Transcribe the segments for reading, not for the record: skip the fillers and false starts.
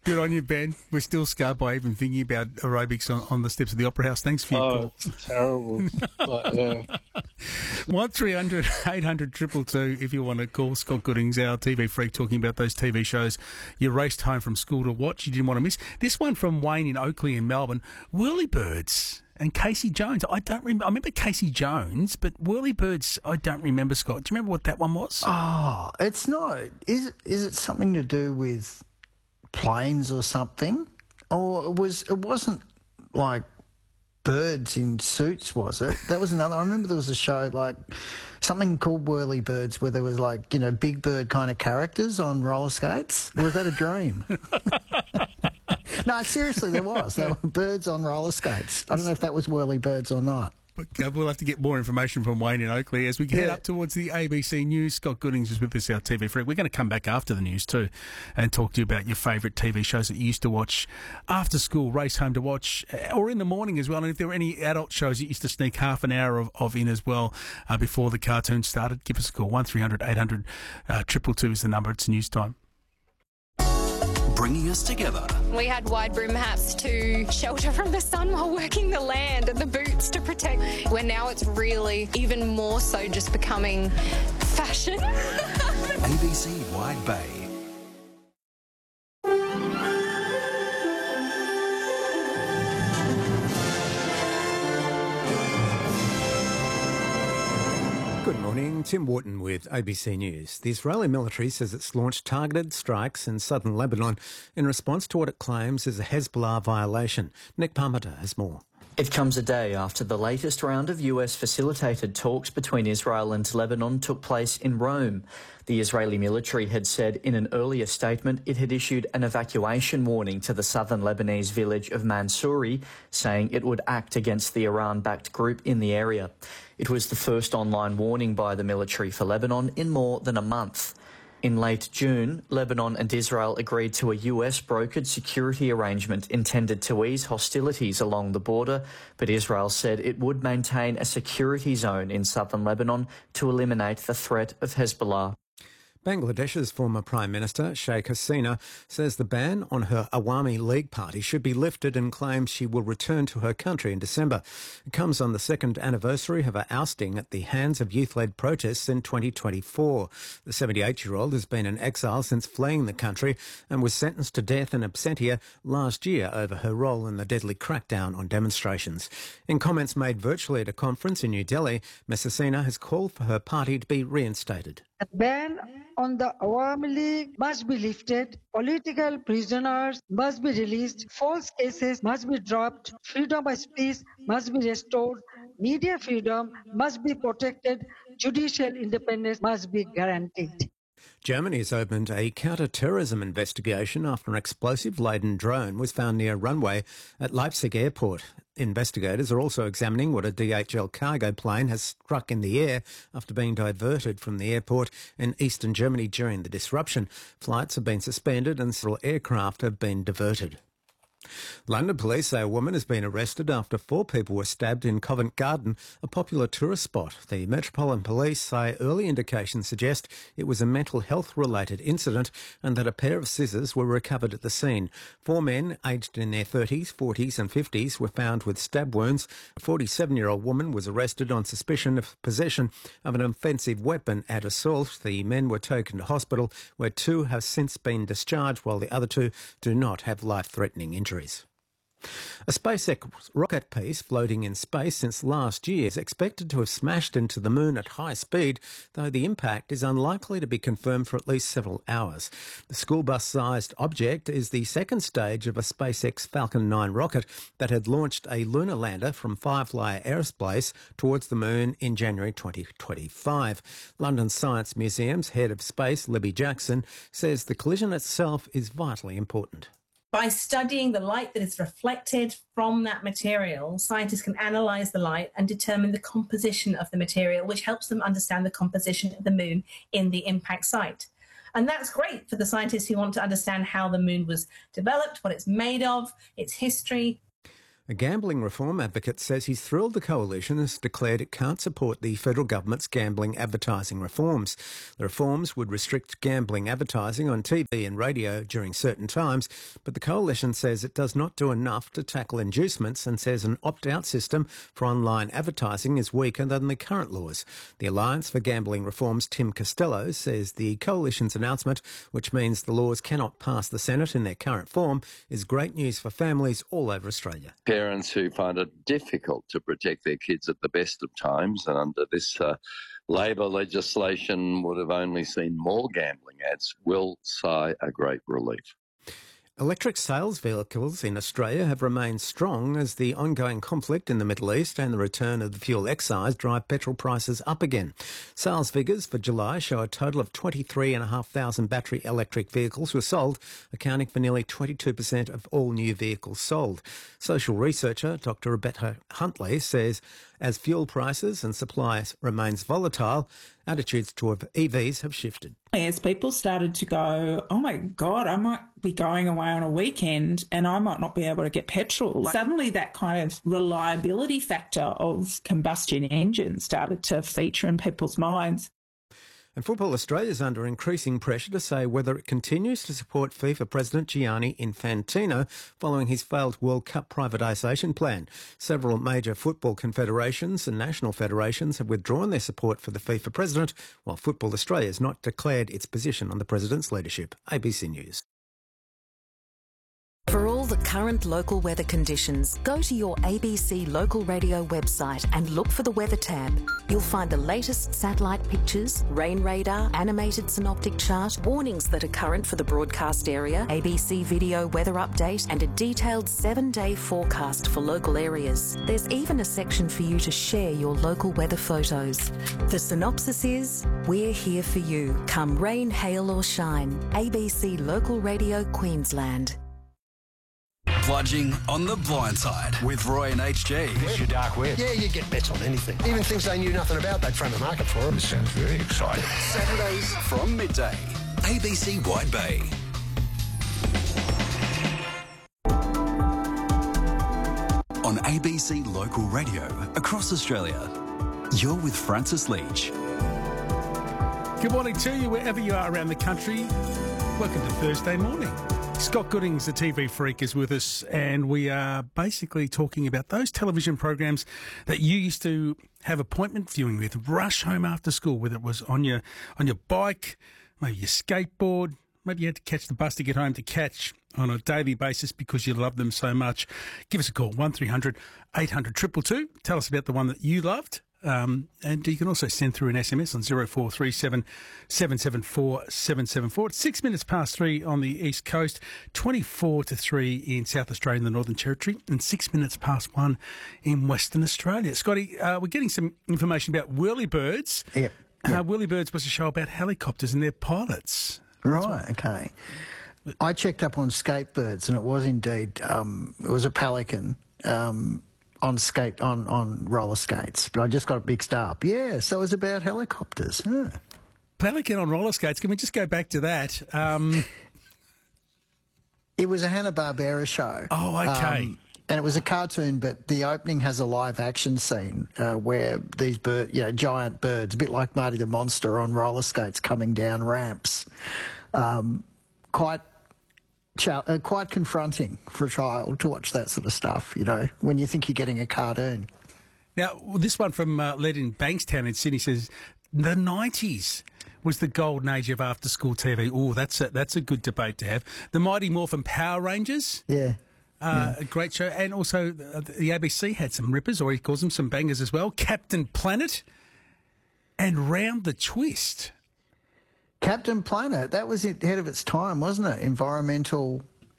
Good on you, Ben. We're still scarred by even thinking about aerobics on the steps of the Opera House. Thanks for your call. It's terrible. But, yeah. 1300 800 222 if you want to call. Scott Goodings, our TV freak, talking about those TV shows you raced home from school to watch, you didn't want to miss. This one from Wayne in Oakley in Melbourne, Whirlybirds and Casey Jones. I remember Casey Jones, but Whirlybirds I don't remember, Scott. Do you remember what that one was? Oh, it's not. Is it something to do with planes or something? Or it wasn't like birds in suits, was it? That was another. I remember there was a show like something called Whirlybirds where there was like, big bird kind of characters on roller skates. Was that a dream? No, seriously, there was. There were birds on roller skates. I don't know if that was Whirlybirds or not. But we'll have to get more information from Wayne in Oakley as we head up towards the ABC News. Scott Goodings is with us, our TV freak. We're going to come back after the news too and talk to you about your favourite TV shows that you used to watch after school, race home to watch, or in the morning as well. And if there were any adult shows you used to sneak half an hour of in as well before the cartoon started, give us a call. 1300 800 222 is the number. It's news time. Bringing us together. We had wide brim hats to shelter from the sun while working the land and the boots to protect. Where now it's really even more so just becoming fashion. ABC Wide Bay. Good morning, Tim Wharton with ABC News. The Israeli military says it's launched targeted strikes in southern Lebanon in response to what it claims is a Hezbollah violation. Nick Parmenter has more. It comes a day after the latest round of US-facilitated talks between Israel and Lebanon took place in Rome. The Israeli military had said in an earlier statement it had issued an evacuation warning to the southern Lebanese village of Mansouri, saying it would act against the Iran-backed group in the area. It was the first online warning by the military for Lebanon in more than a month. In late June, Lebanon and Israel agreed to a US-brokered security arrangement intended to ease hostilities along the border, but Israel said it would maintain a security zone in southern Lebanon to eliminate the threat of Hezbollah. Bangladesh's former Prime Minister, Sheikh Hasina, says the ban on her Awami League party should be lifted and claims she will return to her country in December. It comes on the second anniversary of her ousting at the hands of youth-led protests in 2024. The 78-year-old has been in exile since fleeing the country and was sentenced to death in absentia last year over her role in the deadly crackdown on demonstrations. In comments made virtually at a conference in New Delhi, Ms Hasina has called for her party to be reinstated. The ban on the Awami League must be lifted, political prisoners must be released, false cases must be dropped, freedom of speech must be restored, media freedom must be protected, judicial independence must be guaranteed. Germany has opened a counter-terrorism investigation after an explosive-laden drone was found near a runway at Leipzig airport. Investigators are also examining what a DHL cargo plane has struck in the air after being diverted from the airport in eastern Germany during the disruption. Flights have been suspended and several aircraft have been diverted. London police say a woman has been arrested after 4 people were stabbed in Covent Garden, a popular tourist spot. The Metropolitan Police say early indications suggest it was a mental health-related incident and that a pair of scissors were recovered at the scene. 4 men, aged in their 30s, 40s and 50s, were found with stab wounds. A 47-year-old woman was arrested on suspicion of possession of an offensive weapon at assault. The men were taken to hospital, where 2 have since been discharged, while the other 2 do not have life-threatening injuries. A SpaceX rocket piece floating in space since last year is expected to have smashed into the moon at high speed, though the impact is unlikely to be confirmed for at least several hours. The school bus-sized object is the second stage of a SpaceX Falcon 9 rocket that had launched a lunar lander from Firefly Aerospace towards the moon in January 2025. London Science Museum's head of space, Libby Jackson, says the collision itself is vitally important. By studying the light that is reflected from that material, scientists can analyse the light and determine the composition of the material, which helps them understand the composition of the moon in the impact site. And that's great for the scientists who want to understand how the moon was developed, what it's made of, its history. A gambling reform advocate says he's thrilled the coalition has declared it can't support the federal government's gambling advertising reforms. The reforms would restrict gambling advertising on TV and radio during certain times, but the coalition says it does not do enough to tackle inducements and says an opt-out system for online advertising is weaker than the current laws. The Alliance for Gambling Reform's Tim Costello says the coalition's announcement, which means the laws cannot pass the Senate in their current form, is great news for families all over Australia. Parents who find it difficult to protect their kids at the best of times, and under this Labor legislation would have only seen more gambling ads, will sigh a great relief. Electric sales vehicles in Australia have remained strong as the ongoing conflict in the Middle East and the return of the fuel excise drive petrol prices up again. Sales figures for July show a total of 23,500 battery electric vehicles were sold, accounting for nearly 22% of all new vehicles sold. Social researcher Dr. Rebecca Huntley says as fuel prices and supplies remains volatile, attitudes toward EVs have shifted. As people started to go, oh my God, I might be going away on a weekend and I might not be able to get petrol. Suddenly that kind of reliability factor of combustion engines started to feature in people's minds. And Football Australia is under increasing pressure to say whether it continues to support FIFA President Gianni Infantino following his failed World Cup privatisation plan. Several major football confederations and national federations have withdrawn their support for the FIFA president, while Football Australia has not declared its position on the president's leadership. ABC News. For all the current local weather conditions, go to your ABC local radio website and look for the weather tab. You'll find the latest satellite pictures, rain radar, animated synoptic chart, warnings that are current for the broadcast area, ABC video weather update, and a detailed 7-day forecast for local areas. There's even a section for you to share your local weather photos. The synopsis is, we're here for you, come rain, hail or shine. ABC Local Radio Queensland. Bludging on the blind side with Roy and HG. Where's your dark web? Yeah, you get bets on anything. Even things they knew nothing about, they'd frame a market for them. This sounds very exciting. Saturdays from midday. ABC Wide Bay. On ABC Local Radio across Australia, you're with Francis Leach. Good morning to you, wherever you are around the country. Welcome to Thursday morning. Scott Goodings, the TV freak, is with us, and we are basically talking about those television programs that you used to have appointment viewing with, rush home after school, whether it was on your bike, maybe your skateboard, maybe you had to catch the bus to get home to catch on a daily basis because you love them so much. Give us a call, 1300 800 222. Tell us about the one that you loved. And you can also send through an SMS on 0437 774 774. It's 6 minutes past 3 on the East Coast, 24 to 3 in South Australia and the Northern Territory, and 6 minutes past 1 in Western Australia. Scotty, we're getting some information about Whirlybirds. Yep. Whirlybirds was a show about helicopters and their pilots. Right, okay. I checked up on Skatebirds, and it was indeed, it was a pelican. On roller skates, but I just got mixed up. Yeah, so it was about helicopters. Yeah. Pelican on roller skates. Can we just go back to that? It was a Hanna-Barbera show. Oh, okay. And it was a cartoon, but the opening has a live action scene where these giant birds, a bit like Marty the Monster on roller skates, coming down ramps. Quite confronting for a child to watch that sort of stuff, when you think you're getting a cartoon. Now, this one from Led in Bankstown in Sydney says, the 90s was the golden age of after-school TV. Oh, that's a good debate to have. The Mighty Morphin Power Rangers. Yeah. A great show. And also the ABC had some rippers, or he calls them some bangers as well. Captain Planet and Round the Twist. Captain Planet, that was ahead of its time, wasn't it? Environmental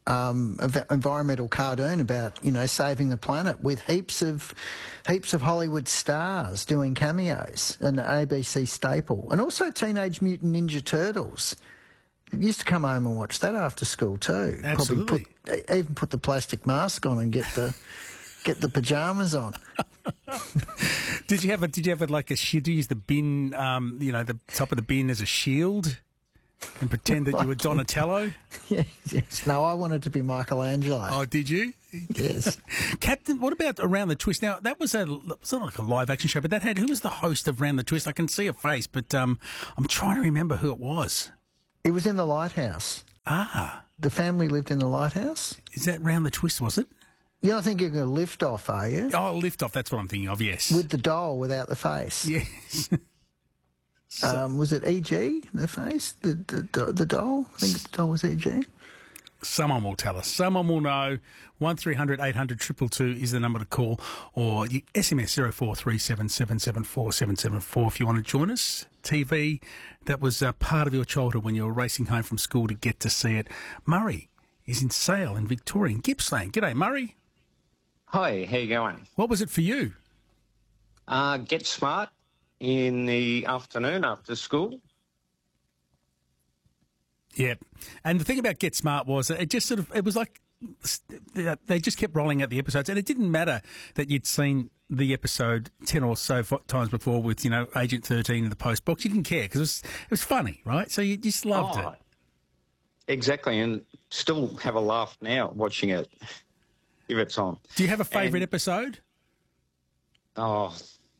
cartoon about, saving the planet with heaps of Hollywood stars doing cameos, an ABC staple. And also Teenage Mutant Ninja Turtles. I used to come home and watch that after school too. Absolutely. Even put the plastic mask on and get the pajamas on. Did you have like a shield? Did you use the bin, the top of the bin as a shield? and pretend that you were Donatello? Yes. No, I wanted to be Michelangelo. Oh, did you? Yes. Captain, what about Around the Twist? Now, that was it's not like a live action show, but that had, who was the host of Around the Twist? I can see a face, but I'm trying to remember who it was. It was in the lighthouse. Ah. The family lived in the lighthouse. Is that Round the Twist, was it? You're not thinking of Lift Off, are you? Oh, Lift Off, that's what I'm thinking of, yes. With the doll without the face. Yes. Was it E.G., the face? The doll? I think the doll was E.G. Someone will tell us. Someone will know. 1300 800 222 is the number to call, or you SMS 0437 774 774 if you want to join us. TV, that was part of your childhood when you were racing home from school to get to see it. Murray is in Sale in Victoria, in Gippsland. G'day, Murray. Hi, how you going? What was it for you? Get Smart in the afternoon after school. Yeah. And the thing about Get Smart was it just sort of, it was like they just kept rolling out the episodes, and it didn't matter that you'd seen the episode 10 or so times before with, Agent 13 in the post box. You didn't care because it was funny, right? So you just loved it. Exactly, and still have a laugh now watching it if it's on. Do you have a favourite episode? Oh,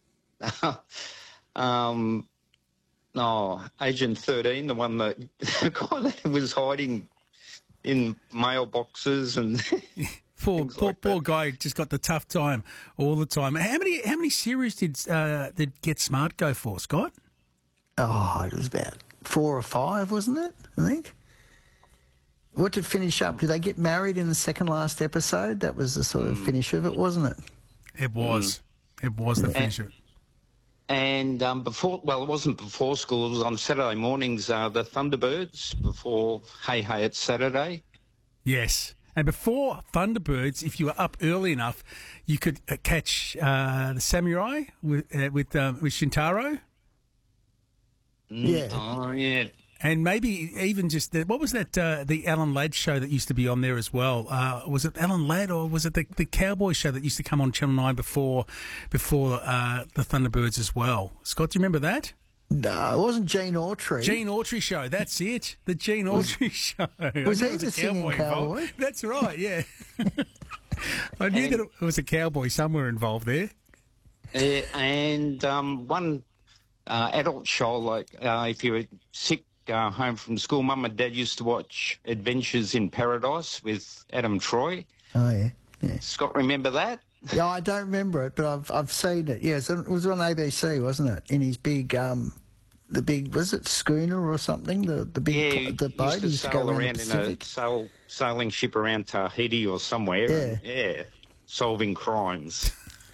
Agent 13, the one that the guy that was hiding in mailboxes and poor guy just got the tough time all the time. How many series did Get Smart go for, Scott? Oh, it was about 4 or 5, wasn't it? I think. What did finish up? Did they get married in the second last episode? That was the sort of finish of it, wasn't it? It was. It was the finish of it. And it wasn't before school. It was on Saturday mornings, the Thunderbirds, before Hey Hey It's Saturday. Yes. And before Thunderbirds, if you were up early enough, you could catch the Samurai with Shintaro. Yeah. Oh, yeah. And maybe even just, what was that, the Alan Ladd show that used to be on there as well? Was it Alan Ladd, or was it the Cowboy show that used to come on Channel 9 before the Thunderbirds as well? Scott, do you remember that? No, it wasn't Gene Autry. Gene Autry show, that's it. The Gene Autry show. Was he the singing cowboy? That's right, yeah. I knew that it was a cowboy somewhere involved there. And one adult show, like if you were sick, home from school, Mum and Dad used to watch Adventures in Paradise with Adam Troy. Oh, yeah. Scott, remember that? Yeah, I don't remember it, but I've seen it. Yes, it was on ABC, wasn't it? In his big, was it schooner or something? The big the boat. He used to sail around in a sailing ship around Tahiti or somewhere. Yeah. Solving crimes.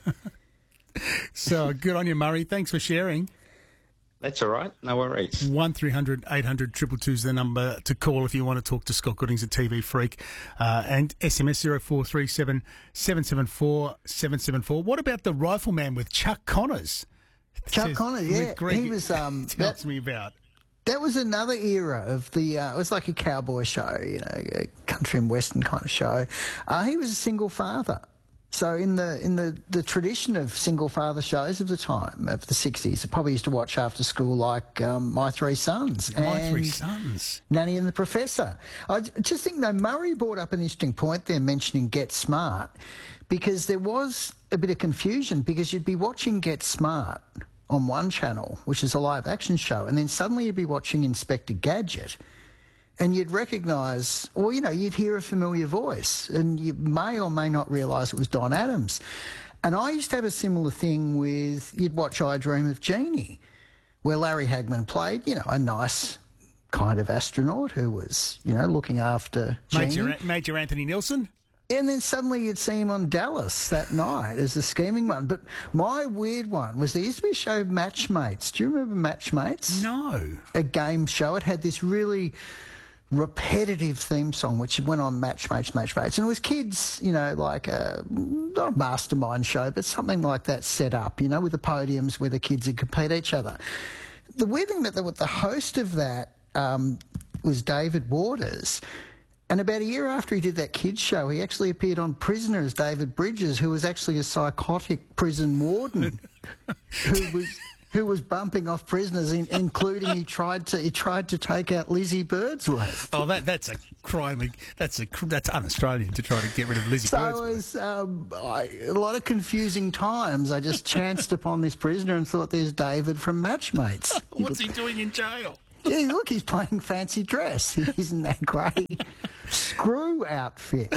So good on you, Murray. Thanks for sharing. That's all right. No worries. 1300 800 222 is the number to call if you want to talk to Scott Goodings at TV Freak. And SMS 0437 774 774. What about the Rifleman with Chuck Connors? Chuck Connors, yeah. He was... tells me about. That was another era of the... it was like a cowboy show, a country and western kind of show. He was a single father. So in the tradition of single father shows of the time, of the 60s, I probably used to watch after school like My Three Sons. My Three Sons. Nanny and the Professor. I just think, Murray brought up an interesting point there mentioning Get Smart, because there was a bit of confusion, because you'd be watching Get Smart on one channel, which is a live action show, and then suddenly you'd be watching Inspector Gadget, and you'd recognise, or, you'd hear a familiar voice, and you may or may not realise it was Don Adams. And I used to have a similar thing with, you'd watch I Dream of Jeannie, where Larry Hagman played, a nice kind of astronaut who was, looking after Jeannie. Major Anthony Nelson? And then suddenly you'd see him on Dallas that night as the scheming one. But my weird one was there used to be a show, Matchmates. Do you remember Matchmates? No. A game show. It had this really repetitive theme song which went on Matchmates. And it was kids, like not a mastermind show, but something like that set up, with the podiums where the kids would compete each other. The weird thing that the host of that was David Waters. And about a year after he did that kids show, he actually appeared on Prisoner as David Bridges, who was actually a psychotic prison warden who was bumping off prisoners, including he tried to take out Lizzie Birdsworth. Oh, that's a crime. That's un-Australian to try to get rid of Lizzie Birdsworth. So it was a lot of confusing times. I just chanced upon this prisoner and thought, there's David from Matchmates. What's he doing in jail? Yeah, look, he's playing fancy dress. He's in that grey screw outfit.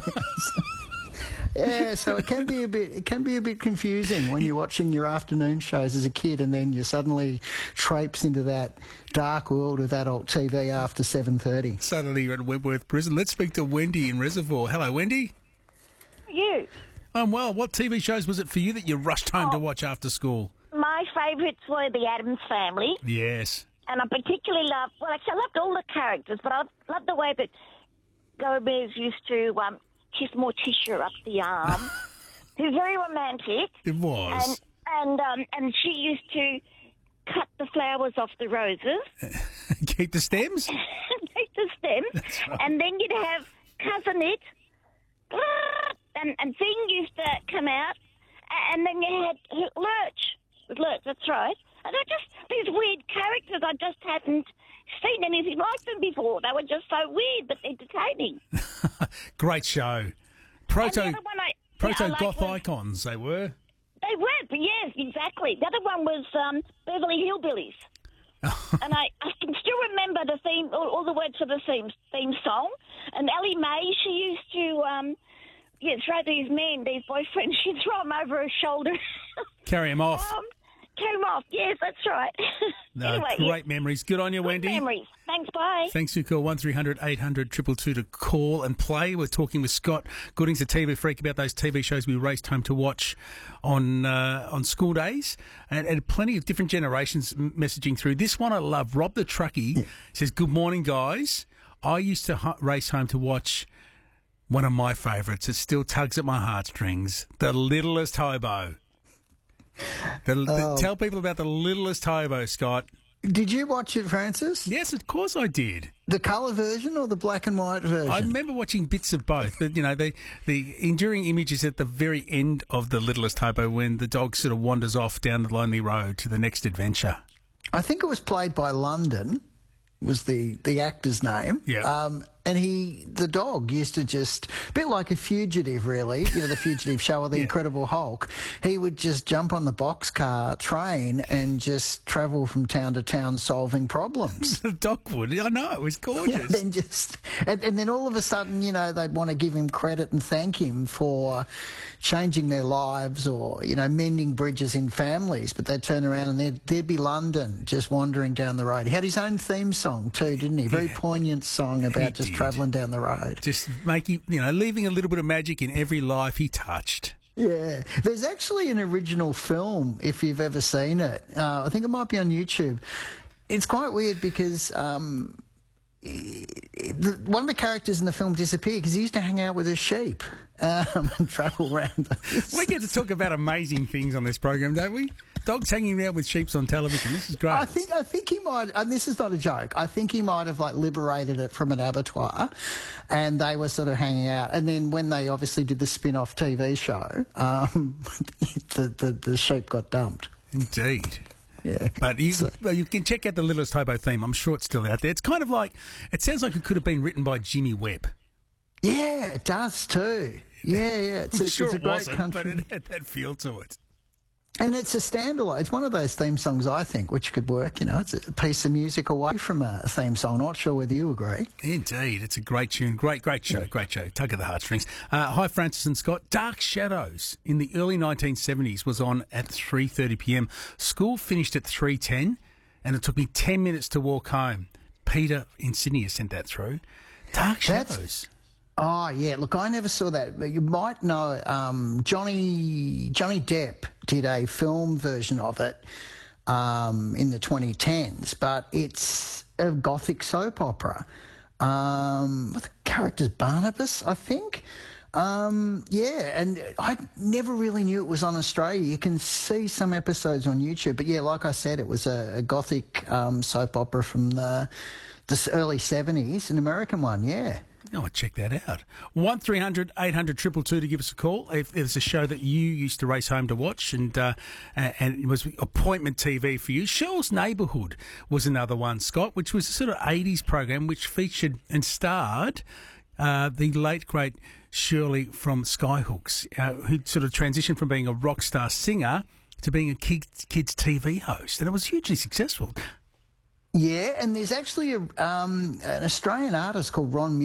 Yeah, so it can be a bit confusing when you're watching your afternoon shows as a kid, and then you suddenly traipse into that dark world of adult TV after 7:30. Suddenly you're at Wentworth Prison. Let's speak to Wendy in Reservoir. Hello, Wendy. You. Well, what TV shows was it for you that you rushed home to watch after school? My favourites were the Addams Family. Yes. And I particularly loved, I loved all the characters, but I loved the way that Gomez used to kiss Morticia up the arm. He was very romantic. It was. And she used to cut the flowers off the roses. Keep the stems? Keep the stems. Right. And then you'd have Cousinette, and Thing used to come out, and then you had Lurch, that's right. And they're just these weird characters I just hadn't seen anything like them before. They were just so weird but entertaining. Great show. Proto-goth icons, they were. They were, but yes, exactly. The other one was Beverly Hillbillies. And I can still remember the theme, all the words for the theme song. And Ellie Mae, she used to throw these boyfriends, she'd throw them over her shoulder. Carry them off. Carry them off, yes, that's right. No, anyway, great memories. Good on you, good Wendy. memories. Thanks, bye. Thanks for your call. 1300 800 222 to call and play. We're talking with Scott Goodings, a TV freak, about those TV shows we raced home to watch on school days, and plenty of different generations messaging through. This one I love. Rob the Truckie says, good morning, guys. I used to race home to watch one of my favourites. It still tugs at my heartstrings, The Littlest Hobo. Tell people about The Littlest Hobo, Scott. Did you watch it, Francis? Yes, of course I did. The colour version or the black and white version? I remember watching bits of both, but, the enduring image is at the very end of The Littlest Hobo when the dog sort of wanders off down the lonely road to the next adventure. I think it was played by London, was the actor's name. Yeah. And the dog used to just, a bit like a fugitive, really, the Fugitive show or the Incredible Hulk, he would just jump on the boxcar train and just travel from town to town solving problems. The dog would. I know, it was gorgeous. And then all of a sudden, they'd want to give him credit and thank him for changing their lives or, mending bridges in families, but they'd turn around and there'd be London just wandering down the road. He had his own theme song too, didn't he? Very poignant song about just travelling down the road. Just making, leaving a little bit of magic in every life he touched. Yeah. There's actually an original film, if you've ever seen it. I think it might be on YouTube. It's quite weird because one of the characters in the film disappeared because he used to hang out with his sheep and travel around. We get to talk about amazing things on this program, don't we? Dogs hanging out with sheep on television. This is great. I think he might, and this is not a joke, I think he might have liberated it from an abattoir and they were sort of hanging out. And then when they obviously did the spin-off TV show, the sheep got dumped. Indeed. Yeah. But you can check out the Littlest Hobo theme. I'm sure it's still out there. It's kind of like, it sounds like it could have been written by Jimmy Webb. Yeah, it does too. Yeah. It's a great country. But it had that feel to it. And it's a standalone. It's one of those theme songs, I think, which could work. It's a piece of music away from a theme song. Not sure whether you agree. Indeed. It's a great tune. Great show. Great show. Tug of the heartstrings. Hi, Francis and Scott. Dark Shadows in the early 1970s was on at 3:30 p.m. School finished at 3:10 and it took me 10 minutes to walk home. Peter in Sydney has sent that through. Dark Shadows. Oh, yeah. Look, I never saw that. But you might know Johnny Depp did a film version of it in the 2010s, but it's a gothic soap opera. The character's Barnabas, I think. And I never really knew it was on Australia. You can see some episodes on YouTube. But, yeah, like I said, it was a gothic soap opera from the early 70s, an American one, yeah. Oh, check that out. 1300 800 222 to give us a call if there's a show that you used to race home to watch and it was appointment TV for you. Shell's Neighbourhood was another one, Scott, which was a sort of 80s program which featured and starred the late, great Shirley from Skyhooks, who sort of transitioned from being a rock star singer to being a kids TV host, and it was hugely successful. Yeah, and there's actually an Australian artist called Ron